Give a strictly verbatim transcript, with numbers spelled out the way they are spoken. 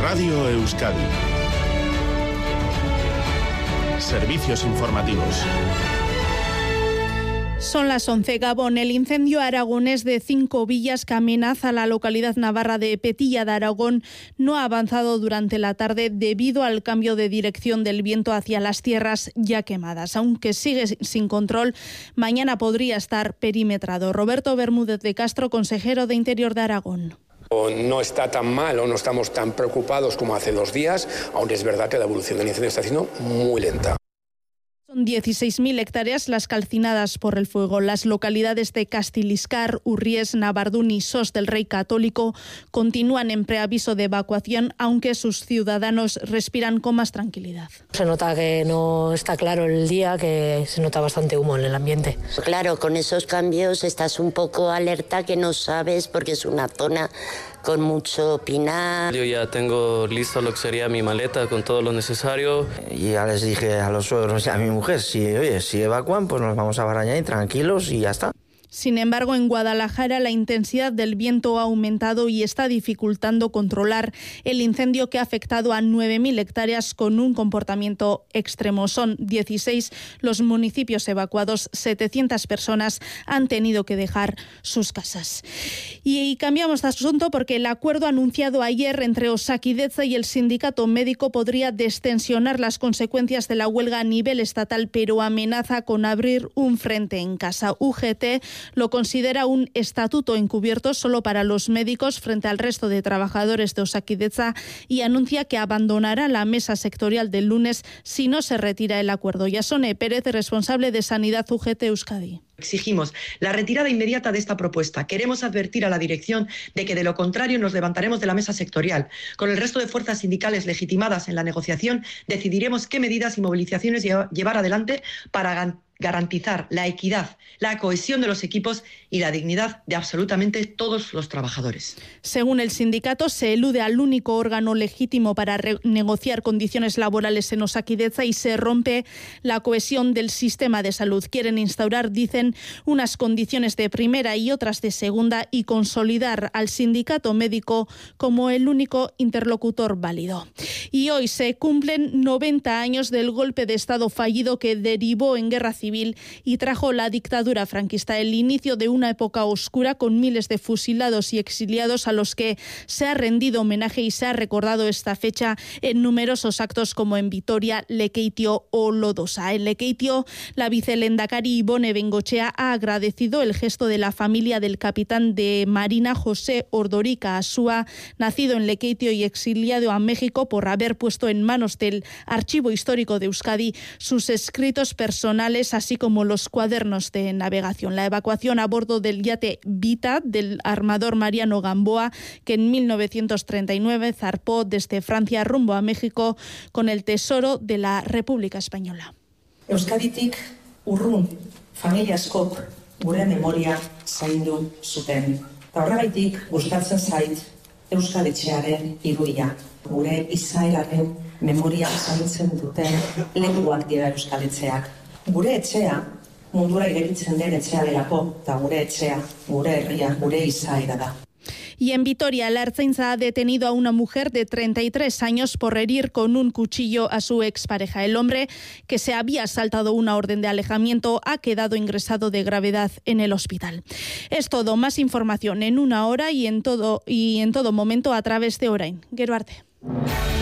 Radio Euskadi. Servicios informativos. Son las once. Gabón. El incendio aragonés de Cinco Villas que amenaza la localidad navarra de Petilla de Aragón no ha avanzado durante la tarde debido al cambio de dirección del viento hacia las tierras ya quemadas. Aunque sigue sin control, mañana podría estar perimetrado. Roberto Bermúdez de Castro, consejero de Interior de Aragón. No está tan mal o no estamos tan preocupados como hace dos días, aunque es verdad que la evolución del incendio está siendo muy lenta. Son dieciséis mil hectáreas las calcinadas por el fuego. Las localidades de Castiliscar, Urries, Navardún y Sos del Rey Católico continúan en preaviso de evacuación, aunque sus ciudadanos respiran con más tranquilidad. Se nota que no está claro el día, que se nota bastante humo en el ambiente. Claro, con esos cambios estás un poco alerta, que no sabes, porque es una zona con mucho pinar. Yo ya tengo listo lo que sería mi maleta con todo lo necesario. Y ya les dije a los suegros y a mi mujer, si, oye, si evacúan, pues nos vamos a Barañáin tranquilos y ya está. Sin embargo, en Guadalajara la intensidad del viento ha aumentado y está dificultando controlar el incendio que ha afectado a nueve mil hectáreas con un comportamiento extremo. Son dieciséis los municipios evacuados, setecientas personas han tenido que dejar sus casas. Y cambiamos de asunto porque el acuerdo anunciado ayer entre Osakidetza y el sindicato médico podría destensionar las consecuencias de la huelga a nivel estatal, pero amenaza con abrir un frente en casa. U G T lo considera un estatuto encubierto solo para los médicos frente al resto de trabajadores de Osakidetza y anuncia que abandonará la mesa sectorial del lunes si no se retira el acuerdo. Yasone Pérez, responsable de Sanidad U G T Euskadi. Exigimos la retirada inmediata de esta propuesta. Queremos advertir a la dirección de que, de lo contrario, nos levantaremos de la mesa sectorial. Con el resto de fuerzas sindicales legitimadas en la negociación, decidiremos qué medidas y movilizaciones llevar adelante para garantizar la equidad, la cohesión de los equipos y la dignidad de absolutamente todos los trabajadores. Según el sindicato, se elude al único órgano legítimo para negociar condiciones laborales en Osakidetza y se rompe la cohesión del sistema de salud. Quieren instaurar, dicen, unas condiciones de primera y otras de segunda y consolidar al sindicato médico como el único interlocutor válido. Y hoy se cumplen noventa años del golpe de Estado fallido que derivó en guerra civil y trajo la dictadura franquista, el inicio de una época oscura con miles de fusilados y exiliados a los que se ha rendido homenaje y se ha recordado esta fecha en numerosos actos como en Vitoria, Lekeitio o Lodosa. En Lekeitio, la vicelendakari Ibone Bengochea ha agradecido el gesto de la familia del capitán de Marina José Ordorica Asúa, nacido en Lekeitio y exiliado a México, por haber puesto en manos del Archivo Histórico de Euskadi sus escritos personales, así como los cuadernos de navegación. La evacuación a bordo del yate Vita del armador Mariano Gamboa, que en mil novecientos treinta y nueve zarpó desde Francia rumbo a México con el tesoro de la República Española. Euskaditik urrun familia askok gure memoria zaindu zuten. Ta horregaitik gustatzen zait Euskadetxearen irudia. Gure izaeraren memoria zaintzen duten lekuak dira Euskadetxeak. Gure etxea mundura irekitzen den etxea delako, eta gure etxea, gure herria, gure izaera da. Y en Vitoria, la Ertzaintza ha detenido a una mujer de treinta y tres años por herir con un cuchillo a su expareja. El hombre, que se había saltado una orden de alejamiento, ha quedado ingresado de gravedad en el hospital. Es todo. Más información en una hora y en todo, y en todo momento a través de Orain. Gero arte.